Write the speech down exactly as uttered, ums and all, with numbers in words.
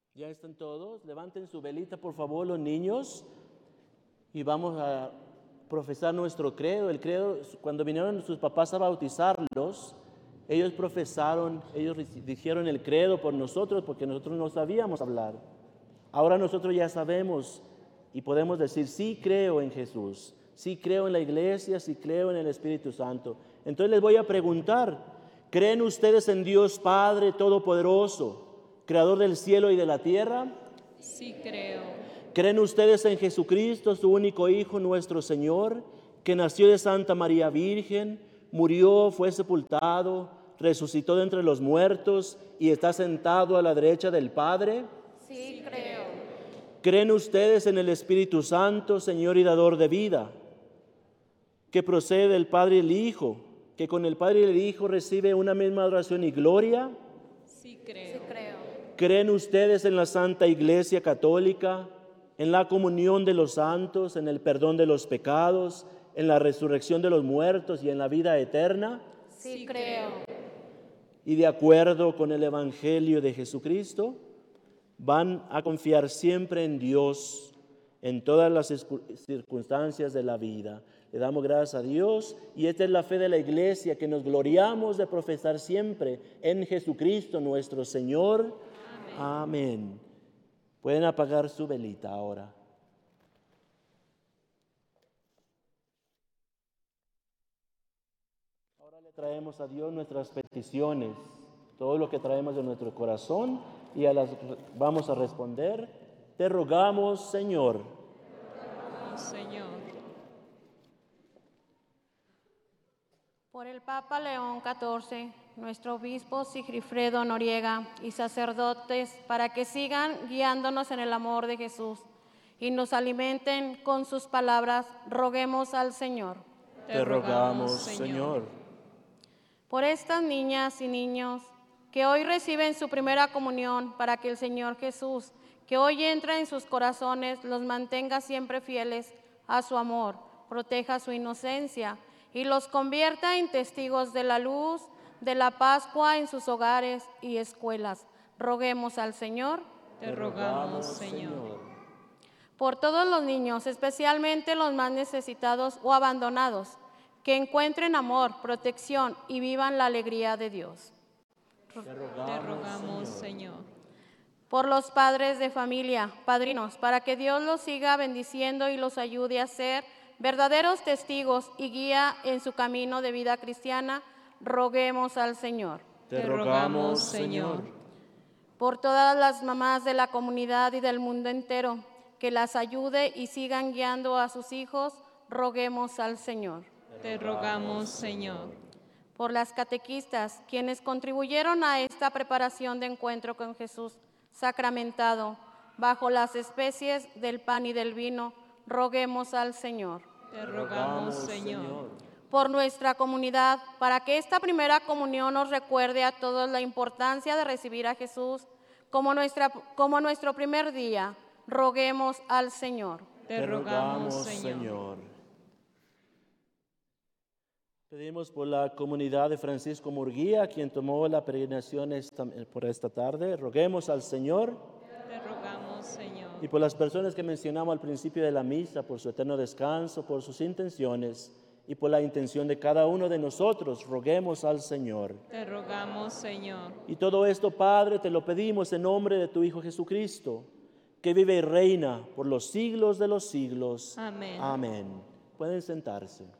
¿Ya están todos? Levanten su velita, por favor, los niños, y vamos a profesar nuestro credo. El credo, cuando vinieron sus papás a bautizarlos, ellos profesaron, ellos dijeron el credo por nosotros, porque nosotros no sabíamos hablar. Ahora nosotros ya sabemos y podemos decir, sí creo en Jesús, sí creo en la iglesia, sí creo en el Espíritu Santo. Entonces les voy a preguntar, ¿creen ustedes en Dios Padre Todopoderoso, Creador del cielo y de la tierra? Sí creo. ¿Creen ustedes en Jesucristo, su único Hijo, nuestro Señor, que nació de Santa María Virgen, murió, fue sepultado, resucitó de entre los muertos y está sentado a la derecha del Padre? Sí creo. ¿Creen ustedes en el Espíritu Santo, Señor y dador de vida, que procede del Padre y el Hijo, que con el Padre y el Hijo recibe una misma adoración y gloria? Sí creo. Sí creo. ¿Creen ustedes en la Santa Iglesia Católica, en la comunión de los santos, en el perdón de los pecados, en la resurrección de los muertos y en la vida eterna? Sí creo. Y de acuerdo con el Evangelio de Jesucristo, van a confiar siempre en Dios en todas las circunstancias de la vida. Le damos gracias a Dios y esta es la fe de la Iglesia, que nos gloriamos de profesar siempre en Jesucristo nuestro Señor. Amén. Amén. Pueden apagar su velita ahora. Ahora le traemos a Dios nuestras peticiones, todo lo que traemos de nuestro corazón, y a las vamos a responder. Te rogamos, Señor. Señor. Por el Papa León catorce, nuestro obispo Sigifredo Noriega y sacerdotes, para que sigan guiándonos en el amor de Jesús y nos alimenten con sus palabras, roguemos al Señor. Te rogamos, Señor. Por estas niñas y niños que hoy reciben su primera comunión, para que el Señor Jesús, que hoy entra en sus corazones, los mantenga siempre fieles a su amor, proteja su inocencia y los convierta en testigos de la luz de la Pascua en sus hogares y escuelas. Roguemos al Señor. Te rogamos, Señor. Por todos los niños, especialmente los más necesitados o abandonados, que encuentren amor, protección y vivan la alegría de Dios. Te rogamos, Te rogamos, Señor. Señor. Por los padres de familia, padrinos, para que Dios los siga bendiciendo y los ayude a ser verdaderos testigos y guía en su camino de vida cristiana, roguemos al Señor. Te rogamos, Señor. Por todas las mamás de la comunidad y del mundo entero, que las ayude y sigan guiando a sus hijos, roguemos al Señor. Te rogamos, Señor. Por las catequistas, quienes contribuyeron a esta preparación de encuentro con Jesús sacramentado, bajo las especies del pan y del vino, roguemos al Señor. Te rogamos, Señor. Por nuestra comunidad, para que esta primera comunión nos recuerde a todos la importancia de recibir a Jesús como, nuestra, como nuestro primer día, roguemos al Señor. Te rogamos, Señor. Pedimos por la comunidad de Francisco Murguía, quien tomó la peregrinación esta, por esta tarde. Roguemos al Señor. Te rogamos, Señor. Y por las personas que mencionamos al principio de la misa, por su eterno descanso, por sus intenciones y por la intención de cada uno de nosotros, roguemos al Señor. Te rogamos, Señor. Y todo esto, Padre, te lo pedimos en nombre de tu Hijo Jesucristo, que vive y reina por los siglos de los siglos. Amén. Amén. Pueden sentarse.